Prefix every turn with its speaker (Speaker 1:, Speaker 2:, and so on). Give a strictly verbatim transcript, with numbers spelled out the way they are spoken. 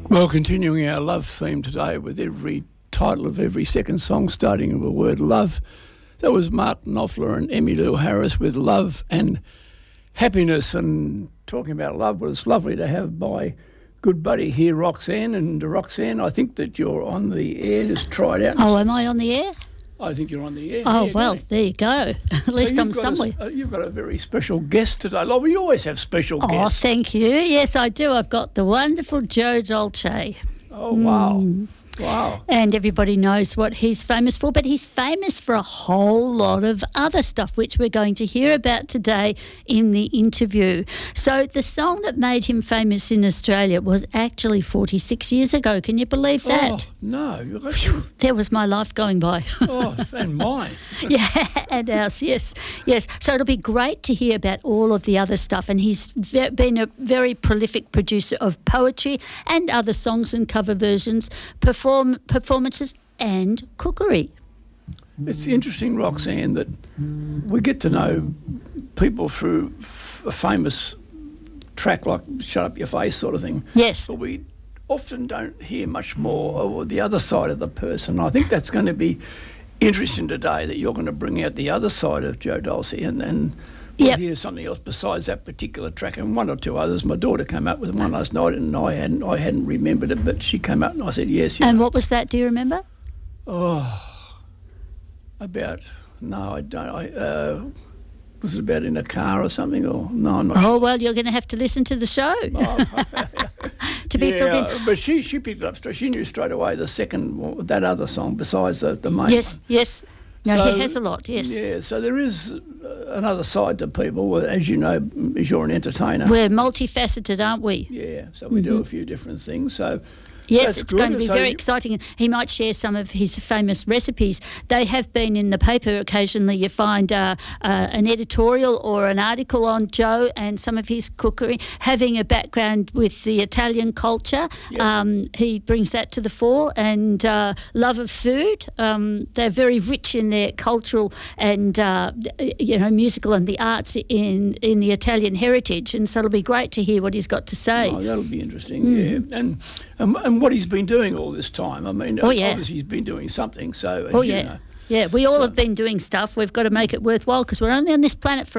Speaker 1: Well, continuing our love theme today with every title of every second song starting with the word love. That was Martin Knopfler and Emmylou Harris with Love and Happiness. And talking about love, well, it's lovely to have my good buddy here, Roxanne. And Roxanne, I think that you're on the air. Just try it out.
Speaker 2: Oh, am I on the air?
Speaker 1: I think you're on the air.
Speaker 2: Oh,
Speaker 1: yeah,
Speaker 2: well, there you go. At
Speaker 1: so
Speaker 2: least I'm
Speaker 1: got
Speaker 2: somewhere.
Speaker 1: A, uh, you've got a very special guest today. Like, we always have special
Speaker 2: Oh,
Speaker 1: guests.
Speaker 2: thank you. Yes, I do. I've got the wonderful Joe Dolce.
Speaker 1: Oh, wow.
Speaker 2: Mm.
Speaker 1: Wow.
Speaker 2: And everybody knows what he's famous for, but he's famous for a whole lot of other stuff, which we're going to hear about today in the interview. So the song that made him famous in Australia was actually forty-six years ago. Can you believe that?
Speaker 1: Oh, no. You're actually...
Speaker 2: There was my life going by.
Speaker 1: Oh, and mine.
Speaker 2: Yeah, and ours, yes. Yes. So it'll be great to hear about all of the other stuff. And he's ve- been a very prolific producer of poetry and other songs and cover versions, perform- performances and cookery.
Speaker 1: It's interesting, Roxanne, that we get to know people through f- a famous track like Shut Up Your Face sort of thing.
Speaker 2: Yes.
Speaker 1: But we often don't hear much more of the other side of the person. I think that's going to be interesting today, that you're going to bring out the other side of Joe Dolce and, and we'll
Speaker 2: Yep.
Speaker 1: hear something else besides that particular track and one or two others. My daughter came up with one last night and I hadn't I hadn't remembered it, but she came out and I said, yes. You
Speaker 2: And
Speaker 1: know.
Speaker 2: what was that? Do you remember?
Speaker 1: Oh, about, no, I don't. I, uh, was it about in a car or something? Or no, I'm not
Speaker 2: Oh, well, you're going to have to listen to the show
Speaker 1: Oh,
Speaker 2: to be
Speaker 1: yeah,
Speaker 2: filled in.
Speaker 1: but she, she picked it up straight. She knew straight away the second, that other song besides the, the main
Speaker 2: Yes,
Speaker 1: one.
Speaker 2: yes. No,
Speaker 1: So,
Speaker 2: he has a lot, yes.
Speaker 1: Yeah, so there is uh, another side to people, as you know, as you're an entertainer.
Speaker 2: We're multifaceted, aren't we?
Speaker 1: Yeah, so we do a few different things. So
Speaker 2: Yes,
Speaker 1: that's
Speaker 2: it's
Speaker 1: good.
Speaker 2: going to be
Speaker 1: So
Speaker 2: very
Speaker 1: you-
Speaker 2: exciting. He might share some of his famous recipes. They have been in the paper. Occasionally you find uh, uh, an editorial or an article on Joe and some of his cookery, having a background with the Italian culture.
Speaker 1: Yes.
Speaker 2: Um, he brings that to the fore, and uh, love of food. Um, they're very rich in their cultural and, uh, you know, musical and the arts in, in the Italian heritage. And so it'll be great to hear what he's got to say.
Speaker 1: Oh, that'll be interesting, yeah. And, and and what he's been doing all this time. I mean,
Speaker 2: Oh, yeah.
Speaker 1: obviously he's been doing something. So, as
Speaker 2: Oh,
Speaker 1: you
Speaker 2: yeah.
Speaker 1: know.
Speaker 2: Yeah, we all
Speaker 1: So-
Speaker 2: have been doing stuff. We've got to make it worthwhile because we're only on this planet for